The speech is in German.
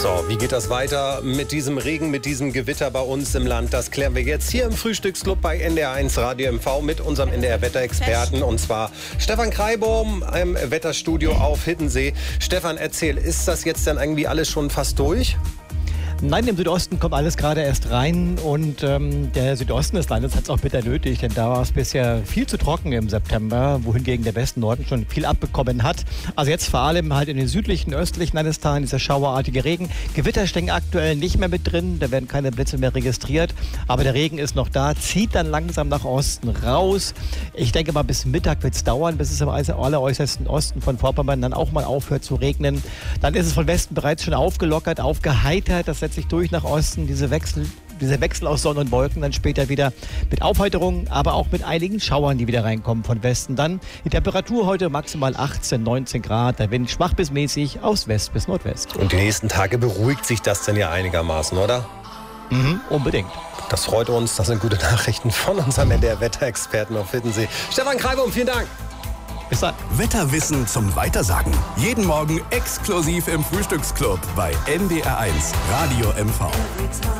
So, wie geht das weiter mit diesem Regen, mit diesem Gewitter bei uns im Land? Das klären wir jetzt hier im Frühstücksclub bei NDR1 Radio MV mit unserem NDR-Wetterexperten, und zwar Stefan Kreibaum im Wetterstudio auf Hiddensee. Stefan, erzähl, ist das jetzt dann irgendwie alles schon fast durch? Nein, im Südosten kommt alles gerade erst rein und der Südosten des Landes hat es auch bitter nötig, denn da war es bisher viel zu trocken im September, wohingegen der Westen Norden schon viel abbekommen hat. Also jetzt vor allem halt in den südlichen, östlichen Landesteilen dieser schauerartige Regen. Gewitter stecken aktuell nicht mehr mit drin, da werden keine Blitze mehr registriert, aber der Regen ist noch da, zieht dann langsam nach Osten raus. Ich denke mal, bis Mittag wird es dauern, bis es am alleräußersten Osten von Vorpommern dann auch mal aufhört zu regnen. Dann ist es von Westen bereits schon aufgelockert, aufgeheitert, das setzt sich durch nach Osten, dieser Wechsel aus Sonne und Wolken, dann später wieder mit Aufheiterung, aber auch mit einigen Schauern, die wieder reinkommen von Westen. Dann die Temperatur heute maximal 18, 19 Grad, der Wind schwach bis mäßig aus West bis Nordwest. Und die nächsten Tage beruhigt sich das denn ja einigermaßen, oder? Unbedingt. Das freut uns, das sind gute Nachrichten von unserem NDR-Wetterexperten auf Hiddensee. Stefan Kreibaum, vielen Dank. Bis dann. Wetterwissen zum Weitersagen. Jeden Morgen exklusiv im Frühstücksclub bei NDR1 Radio MV.